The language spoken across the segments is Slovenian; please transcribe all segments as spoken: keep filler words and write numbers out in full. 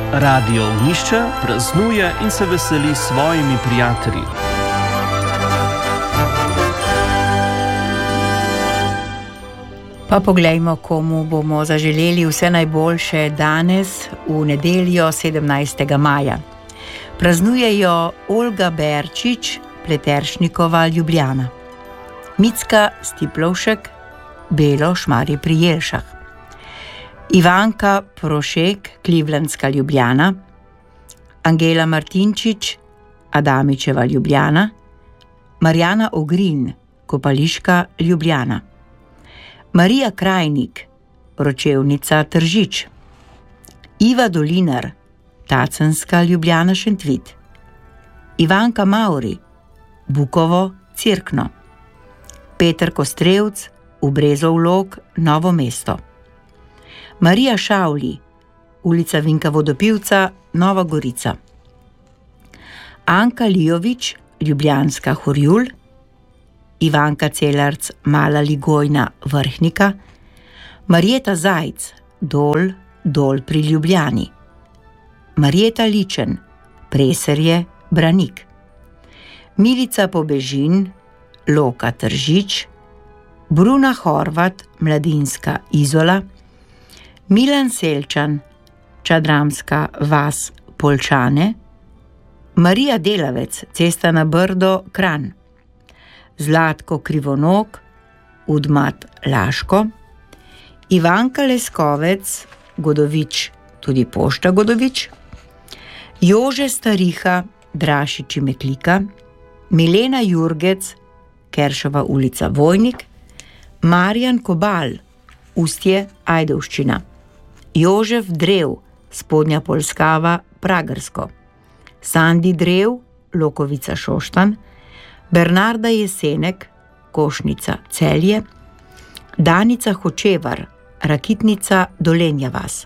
Radio Ognjišče praznuje in se veseli s svojimi prijatelji. Pa poglejmo, komu bomo zaželeli vse najboljše danes, v nedeljo sedemnajstega maja. Praznujejo Olga Berčič, Pleteršnikova, Ljubljana, Micka Stiplovšek, Belo, Šmarje pri Jelšah, Ivanka Prošek, Clevelandska, Ljubljana, Angela Martinčič, Adamičeva, Ljubljana, Marjana Ogrin, Kopališka, Ljubljana, Marija Krajnik, Ročevnica, Tržič, Iva Dolinar, Tacenska, Ljubljana, Šentvid, Ivanka Mauri, Bukovo, Cerkno, Peter Kostrevc, v Brezov Log, Novo mesto, Marija Šavli, ulica Vinka Vodopivca, Nova Gorica, Anka Lijovič, Ljubljanska, Horjul, Ivanka Celarc, Mala Ligojna, Vrhnika, Marjeta Zajc, Dol, Dol pri Ljubljani, Marjeta Ličen, Preserje, Branik, Milica Pobežin, Loka, Tržič, Bruna Horvat, Mladinska, Izola, Milan Selčan, Čadramska vas, Poljčane, Marija Delavec, Cesta na Brdo, Kranj, Zlatko Krivonog, Udmat, Laško, Ivanka Leskovec, Godovič, tudi Pošta Godovič, Jože Stariha, Drašiči, Metlika, Milena Jurgec, Keršova ulica, Vojnik, Marjan Kobal, Ustje, Ajdovščina, Jožef Drev, Spodnja Polskava, Pragersko, Sandi Drev, Lokovica, Šoštan, Bernarda Jesenek, Košnica, Celje, Danica Hočevar, Rakitnica, Dolenja vas,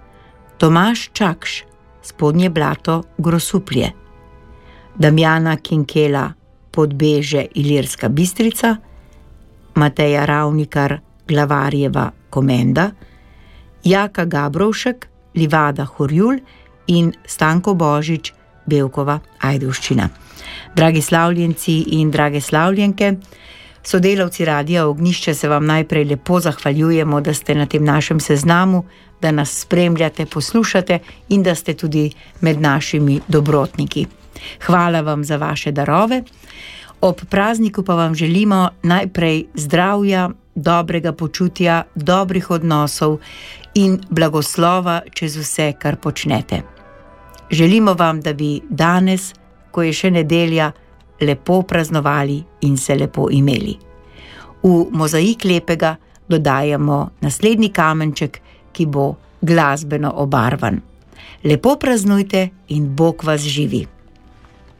Tomaž Čakš, Spodnje Blato, Grosuplje, Damjana Kinkela, Podbeže, Ilirska Bistrica, Mateja Ravnikar, Glavarjeva, Komenda, Jaka Gabrovšek, Livada, Horjul in Stanko Božič, Bevkova, Ajdovščina. Dragi slavljenci in drage slavljenke, sodelavci Radia Ognjišče, se vam najprej lepo zahvaljujemo, da ste na tem našem seznamu, da nas spremljate, poslušate in da ste tudi med našimi dobrotniki. Hvala vam za vaše darove. Ob prazniku pa vam želimo najprej zdravja, dobrega počutja, dobrih odnosov in blagoslova čez vse, kar počnete. Želimo vam, da bi danes, ko je še nedelja, lepo praznovali in se lepo imeli. V mozaik lepega dodajamo naslednji kamenček, ki bo glasbeno obarvan. Lepo praznujte in Bog vas živi.